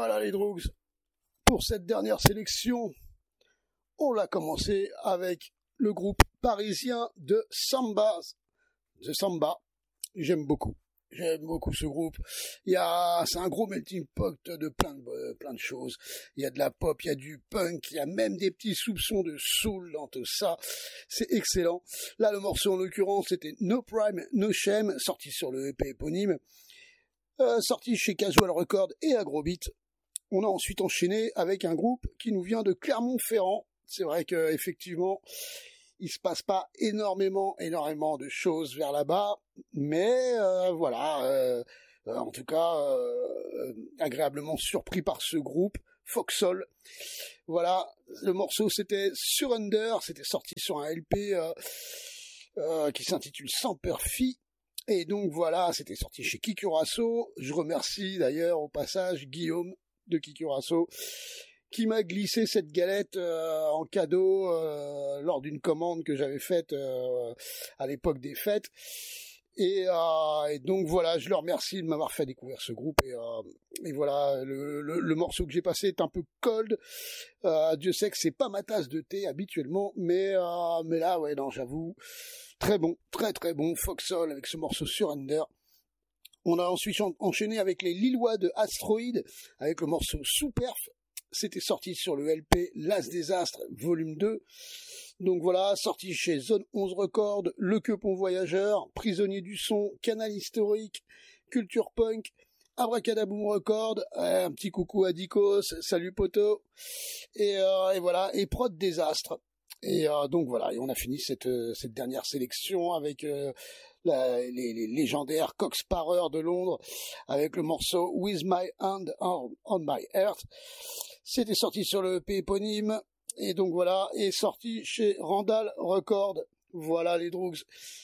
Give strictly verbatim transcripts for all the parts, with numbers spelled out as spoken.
Voilà les Droogs. Pour cette dernière sélection, on l'a commencé avec le groupe parisien de Samba. The Samba. J'aime beaucoup. J'aime beaucoup ce groupe. Il y a, c'est un gros melting pot de plein de, euh, plein de choses. Il y a de la pop, il y a du punk, il y a même des petits soupçons de soul dans tout ça. C'est excellent. Là, le morceau en l'occurrence, c'était No Prime, No Shame, sorti sur le E P éponyme, euh, sorti chez Casual Records et Agrobeat. On a ensuite enchaîné avec un groupe qui nous vient de Clermont-Ferrand. C'est vrai que effectivement, il se passe pas énormément, énormément de choses vers là-bas, mais euh, voilà, euh, euh, en tout cas, euh, agréablement surpris par ce groupe, Foxhole. Voilà, le morceau c'était Surrender, c'était sorti sur un L P euh, euh, qui s'intitule Semper Fi, et donc voilà, c'était sorti chez Kikurasso. Je remercie d'ailleurs au passage Guillaume de Kikurasso, qui m'a glissé cette galette euh, en cadeau euh, lors d'une commande que j'avais faite euh, à l'époque des fêtes. Et, euh, et donc voilà, je le remercie de m'avoir fait découvrir ce groupe. Et, euh, et voilà, le, le, le morceau que j'ai passé est un peu cold. Euh, Dieu sait que c'est pas ma tasse de thé habituellement, mais euh, mais là, ouais, non, j'avoue, très bon, très très bon. Foxhole avec ce morceau Surrender. On a ensuite enchaîné avec les Lillois de Asteroid avec le morceau Superf. C'était sorti sur le L P L'As des Astres, volume deux. Donc voilà, sorti chez Zone onze Records, Le Quepon Voyageur, Prisonnier du Son, Canal Historique, Culture Punk, Abracadaboom Records, un petit coucou à Dicos, salut poto, et, euh, et voilà, et Prod Désastre. Et euh, donc voilà, et on a fini cette, cette dernière sélection avec euh, la, les, les légendaires Cox Parrer de Londres, avec le morceau With My Hand on, on My Heart. C'était sorti sur le E P éponyme, et donc voilà, est sorti chez Randall Records. Voilà les Droogs.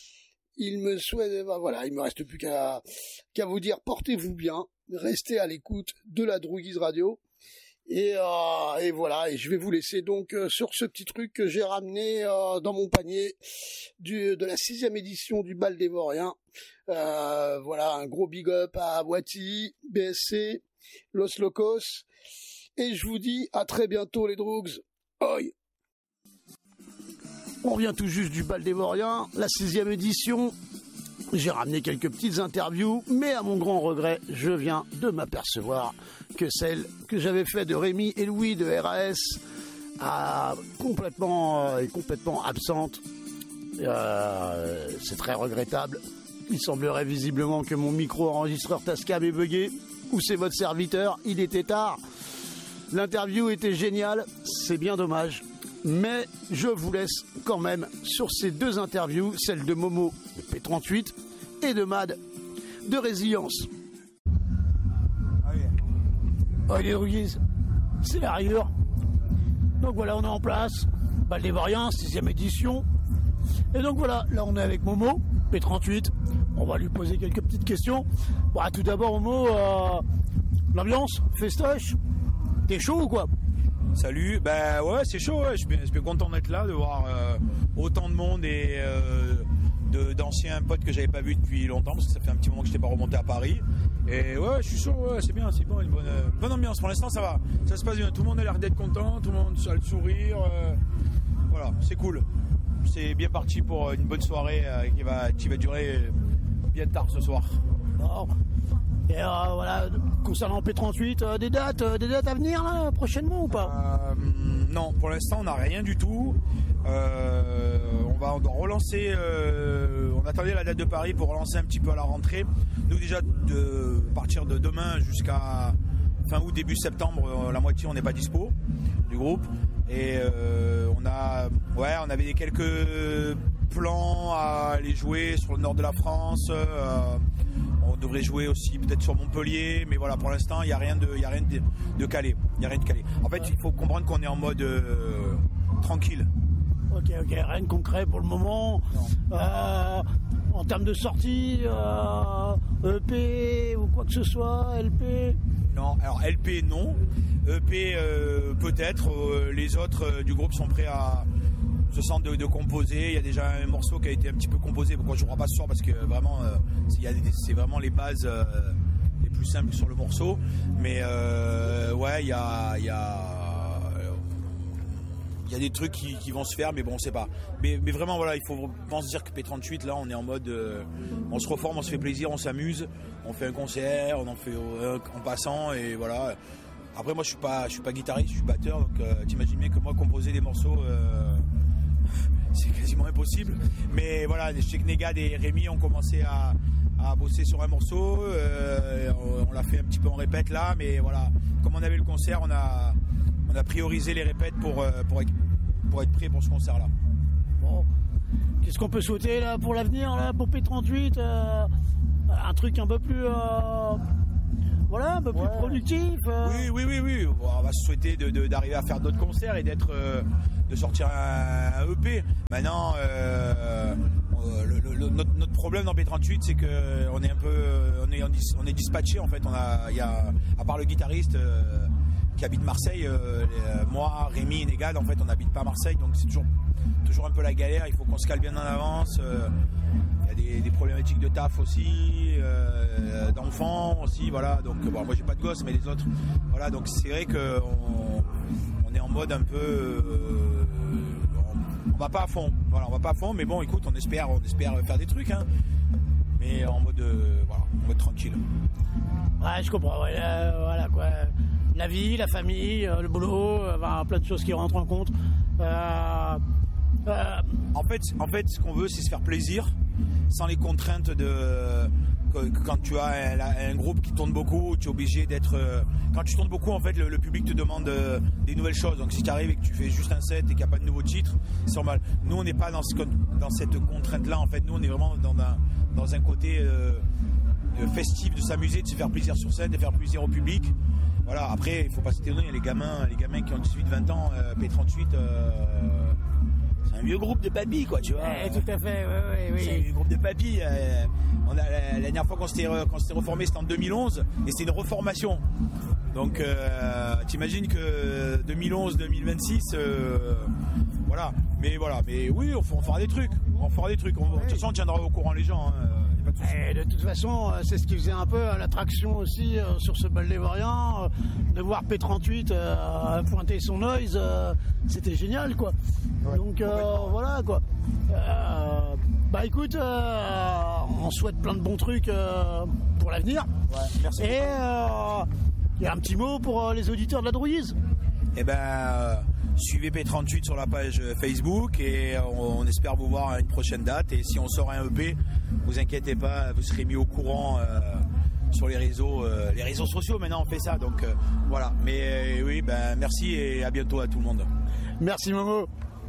Il me souhaite, bah voilà, il me reste plus qu'à qu'à vous dire, portez-vous bien, restez à l'écoute de la Droogies Radio, et, euh, et voilà, et je vais vous laisser donc euh, sur ce petit truc que j'ai ramené euh, dans mon panier du, de la sixième édition du Bal des Vauriens. Euh, voilà, un gros big up à Wati, B S C, Los Locos. Et je vous dis à très bientôt les Droogs. Oi. On vient tout juste du Bal des Vauriens, la sixième édition. J'ai ramené quelques petites interviews, mais à mon grand regret, je viens de m'apercevoir que celle que j'avais faite de Rémi et Louis de R A S a complètement, euh, est complètement absente. Euh, c'est très regrettable. Il semblerait visiblement que mon micro-enregistreur Tascam est bugué, ou c'est votre serviteur, il était tard. L'interview était géniale, c'est bien dommage, mais je vous laisse quand même sur ces deux interviews, celle de Momo de P trente-huit et de Mad de Résilience. Oh, les Droogies, c'est la rigueur. Donc voilà, on est en place, Bal des Vauriens, sixième édition. Et donc voilà, là on est avec Momo, P trente-huit. On va lui poser quelques petites questions. Bon, tout d'abord, Momo, euh, l'ambiance, festoche. T'es chaud ou quoi? Salut, ben ouais c'est chaud, ouais. je, suis bien, je suis bien content d'être là, de voir euh, autant de monde et euh, de, d'anciens potes que j'avais pas vus depuis longtemps, parce que ça fait un petit moment que je n'étais pas remonté à Paris. Et ouais, je suis chaud, ouais, c'est bien, c'est bon, une bonne, euh, bonne ambiance. Pour l'instant ça va, ça se passe bien, tout le monde a l'air d'être content, tout le monde a le sourire, euh, voilà, c'est cool. C'est bien parti pour une bonne soirée euh, qui, va, qui va durer bien tard ce soir. Bon. Et euh, voilà, concernant P trente-huit, euh, des dates, euh, des dates à venir là, prochainement ou pas? euh, Non, pour l'instant on n'a rien du tout. Euh, on va on doit relancer. Euh, on attendait la date de Paris pour relancer un petit peu à la rentrée. Nous déjà de partir de demain jusqu'à fin août début septembre, la moitié on n'est pas dispo du groupe. Et euh, on a, ouais, on avait quelques plans à aller jouer sur le nord de la France. Euh, on devrait jouer aussi peut-être sur Montpellier, mais voilà, pour l'instant, il n'y a rien de, il y a rien de, de calé. Il y a rien de calé. En fait, il faut comprendre qu'on est en mode euh, tranquille. Ok, ok, rien de concret pour le moment. Euh, en termes de sortie, euh, E P ou quoi que ce soit, L P? Non, alors L P non, E P euh, peut-être. Euh, les autres euh, du groupe sont prêts à se sentent de, de composer. Il y a déjà un morceau qui a été un petit peu composé. Pourquoi je ne crois pas ce soir parce que vraiment, euh, il y a des, c'est vraiment les bases, euh, les plus simples sur le morceau. Mais euh, ouais, il y a, y a Il y a des trucs qui, qui vont se faire, mais bon, on sait pas. Mais, mais vraiment, voilà, il faut vraiment se dire que P trente-huit, là, on est en mode, euh, on se reforme, on se fait plaisir, on s'amuse, on fait un concert, on en fait euh, en passant, et voilà. Après, moi, je suis pas, je suis pas guitariste, je suis batteur, donc euh, t'imagines bien que moi, composer des morceaux, euh, c'est quasiment impossible. Mais voilà, je sais que Negad et Rémi ont commencé à, à bosser sur un morceau, euh, on, on l'a fait un petit peu en répète là, mais voilà, comme on avait le concert, on a On a priorisé les répètes pour, pour, être, pour être prêt pour ce concert-là. Bon, qu'est-ce qu'on peut souhaiter là pour l'avenir là, pour P trente-huit euh, un truc un peu plus, euh, voilà, un peu plus ouais. productif. Euh. Oui, oui, oui, oui. Bon, on va se souhaiter de, de, d'arriver à faire d'autres concerts et d'être, euh, de sortir un, un E P. Maintenant, euh, le, le, notre, notre problème dans P trente-huit, c'est que on est un peu, on est, on est dispatché en fait. On a, il y a, à part le guitariste. Euh, qui habite Marseille, euh, les, moi, Rémi et Negad, en fait, on n'habite pas Marseille, donc c'est toujours, toujours un peu la galère. Il faut qu'on se cale bien en avance. Euh, il y a des, des problématiques de taf aussi, euh, d'enfants aussi, voilà. Donc, bon, moi, j'ai pas de gosse, mais les autres, voilà. Donc, c'est vrai que on, on est en mode un peu, euh, on, on va pas à fond, voilà, on va pas à fond, mais bon, écoute, on espère, on espère faire des trucs, hein, mais en mode, euh, voilà, en mode tranquille. Ouais, je comprends. Ouais, euh, voilà quoi. La vie, la famille, euh, le boulot, euh, ben, plein de choses qui rentrent en compte. Euh, euh... En fait, en fait, ce qu'on veut, c'est se faire plaisir, sans les contraintes de que, que quand tu as un, un groupe qui tourne beaucoup, tu es obligé d'être. Euh... Quand tu tournes beaucoup, en fait, le, le public te demande euh, des nouvelles choses. Donc, si tu arrives et que tu fais juste un set et qu'il n'y a pas de nouveaux titres, c'est normal. Nous, on n'est pas dans, ce, dans cette contrainte-là. En fait, nous, on est vraiment dans un, dans un côté euh, festif, de s'amuser, de se faire plaisir sur scène, de faire plaisir au public. Voilà, après, il faut pas s'étonner, les gamins, les gamins qui ont dix-huit vingt ans, euh, P trente-huit, euh, c'est un vieux groupe de papis, quoi, tu vois. Ouais, tout à fait, oui, oui, oui. C'est un vieux groupe de papis. Euh, on a, la, la dernière fois qu'on s'était, qu'on s'était reformé, c'était en deux mille onze, et c'était une reformation. Donc, euh, t'imagines que deux mille onze deux mille vingt-six, euh, voilà. Mais voilà, mais oui, on, on fera des trucs, on fera des trucs. On, de toute façon, on tiendra au courant les gens, hein. Et de toute façon, c'est ce qui faisait un peu l'attraction aussi euh, sur ce bal des Vauriens, euh, de voir P trente-huit euh, pointer son noise, euh, c'était génial quoi. Ouais, donc euh, voilà quoi. Euh, bah écoute, euh, on souhaite plein de bons trucs euh, pour l'avenir. Ouais, merci. Et il euh, y a un petit mot pour euh, les auditeurs de la Drouillise. Eh ben, euh, suivez P trente-huit sur la page Facebook et on, on espère vous voir à une prochaine date. Et si on sort un E P, vous inquiétez pas, vous serez mis au courant euh, sur les réseaux, euh, les réseaux sociaux. Maintenant, on fait ça, donc euh, voilà. Mais euh, oui, ben merci et à bientôt à tout le monde. Merci Momo.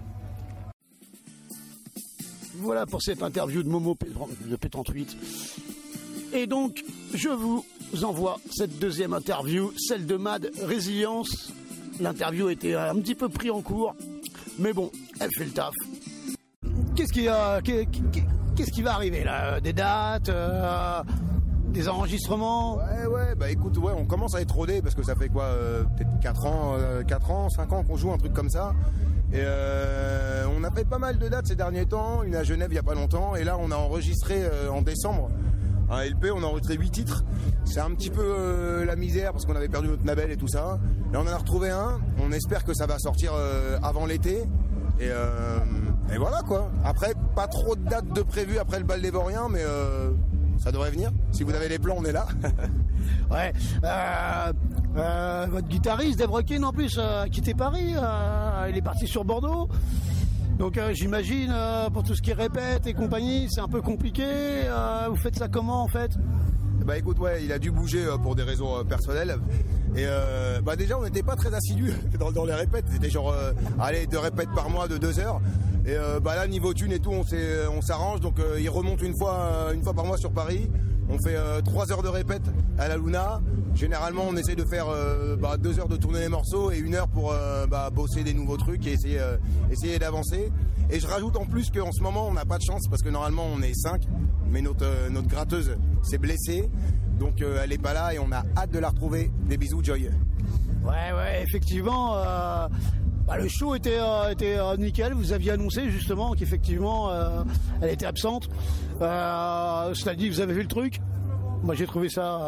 Voilà pour cette interview de Momo de P trente-huit. Et donc, je vous envoie cette deuxième interview, celle de Mad Résilience. L'interview était un petit peu pris en cours, mais bon, elle fait le taf. Qu'est-ce qui, euh, qu'est-ce qui va arriver là? Des dates, euh, des enregistrements? Ouais, ouais, bah écoute, ouais, on commence à être rodé parce que ça fait quoi, euh, peut-être quatre ans, euh, quatre ans, cinq ans qu'on joue un truc comme ça. Et euh, on a fait pas mal de dates ces derniers temps, une à Genève il n'y a pas longtemps, et là on a enregistré euh, en décembre un L P, on a enregistré huit titres. C'est un petit peu euh, la misère parce qu'on avait perdu notre label et tout ça. Là on en a retrouvé un, on espère que ça va sortir euh, avant l'été. Et, euh, et voilà quoi. Après, pas trop de dates de prévues après le bal des Vauriens, mais euh, ça devrait venir. Si vous avez les plans, on est là. Ouais. Euh, euh, votre guitariste, Dave Requin, en plus, euh, a quitté Paris. Euh, il est parti sur Bordeaux. Donc euh, j'imagine, euh, pour tout ce qui répète et compagnie, c'est un peu compliqué. Euh, vous faites ça comment en fait? Bah écoute, ouais, il a dû bouger euh, pour des raisons euh, personnelles. Et euh, bah déjà, on n'était pas très assidus dans, dans les répètes. C'était genre, euh, allez, deux répètes par mois de deux heures. Et euh, bah là, niveau thune et tout, on, s'est, on s'arrange. Donc euh, il remonte une fois, euh, une fois par mois sur Paris. On fait euh, trois heures de répète à la Luna. Généralement, on essaie de faire euh, bah, deux heures de tourner les morceaux et une heure pour euh, bah, bosser des nouveaux trucs et essayer, euh, essayer d'avancer. Et je rajoute en plus qu'en ce moment, on n'a pas de chance parce que normalement, on est cinq. Mais notre, euh, notre gratteuse s'est blessée. Donc, euh, elle n'est pas là et on a hâte de la retrouver. Des bisous, Joy. Ouais, ouais, effectivement. Euh, bah, le show était, euh, était euh, nickel. Vous aviez annoncé justement qu'effectivement, euh, elle était absente. Euh, cela dit, vous avez vu le truc? Moi, j'ai trouvé ça... Euh,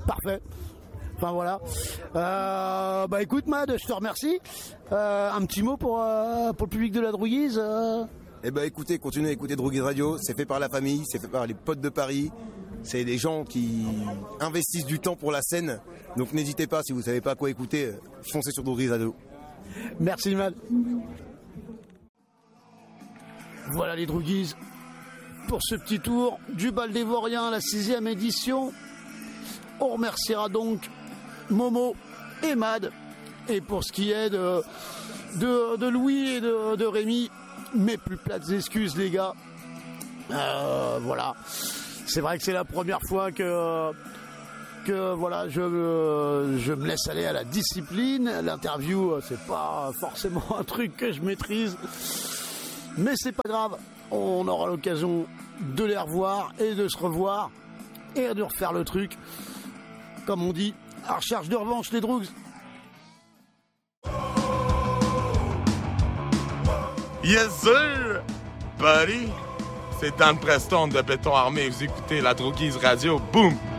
parfait. Enfin voilà. Euh, bah écoute Mad, je te remercie. Euh, un petit mot pour, euh, pour le public de la Droguise euh... Eh ben écoutez, continuez à écouter Droguise Radio, c'est fait par la famille, c'est fait par les potes de Paris, c'est des gens qui investissent du temps pour la scène, donc n'hésitez pas, si vous savez pas quoi écouter, foncez sur Droguise Radio. Merci Mad. Voilà les Droguises pour ce petit tour du Bal des Vauriens, la sixième édition. On remerciera donc Momo et Mad. Et pour ce qui est de, de, de Louis et de, de Rémi, mes plus plates excuses les gars. Euh, voilà. C'est vrai que c'est la première fois que, que voilà, je, je me laisse aller à la discipline. L'interview, c'est pas forcément un truc que je maîtrise. Mais c'est pas grave. On aura l'occasion de les revoir et de se revoir et de refaire le truc. Comme on dit, à recherche de revanche les Drogues. Yes sir, buddy. C'est Dan Preston de Béton Armé. Vous écoutez la Droguise Radio. Boom.